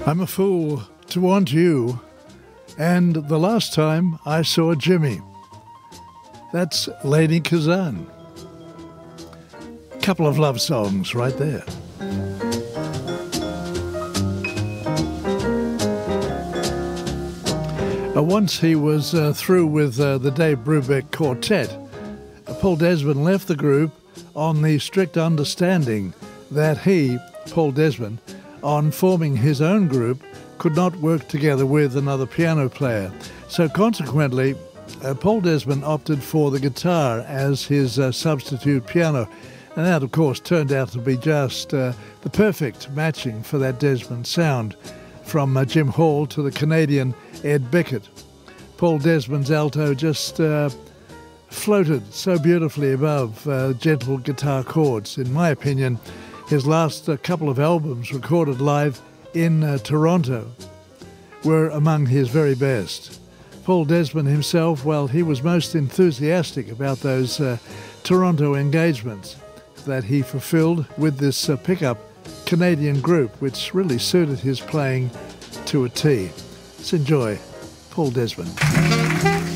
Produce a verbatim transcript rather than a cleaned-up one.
I'm a fool to want you, and the last time I saw Jimmy. That's Lady Kazan. Couple of love songs right there. Uh, once he was uh, through with uh, the Dave Brubeck Quartet, uh, Paul Desmond left the group on the strict understanding that he, Paul Desmond, on forming his own group, could not work together with another piano player. So consequently, uh, Paul Desmond opted for the guitar as his uh, substitute piano. And that, of course, turned out to be just uh, the perfect matching for that Desmond sound, from uh, Jim Hall to the Canadian Ed Bickett. Paul Desmond's alto just uh, floated so beautifully above uh, gentle guitar chords. In my opinion, his last uh, couple of albums recorded live in uh, Toronto were among his very best. Paul Desmond himself, well, he was most enthusiastic about those uh, Toronto engagements that he fulfilled with this uh, pickup Canadian group, which really suited his playing to a T. Let's enjoy Paul Desmond.